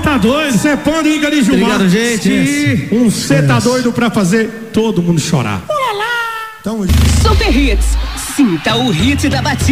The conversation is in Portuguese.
tá doido. Cê pode ir, de Gilmar. Obrigado, gente. Cê tá doido pra fazer todo mundo chorar. Super Hits. Sinta o hit da batida.